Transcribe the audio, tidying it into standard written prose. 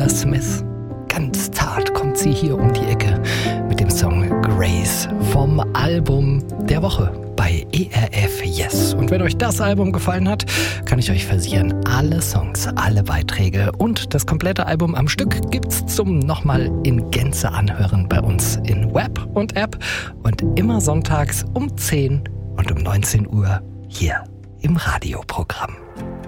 Taylor Smith. Ganz zart kommt sie hier um die Ecke mit dem Song Grace vom Album der Woche bei ERF Yes. Und wenn euch das Album gefallen hat, kann ich euch versichern, alle Songs, alle Beiträge und das komplette Album am Stück gibt's zum nochmal in Gänze anhören bei uns in Web und App und immer sonntags um 10 und um 19 Uhr hier im Radioprogramm.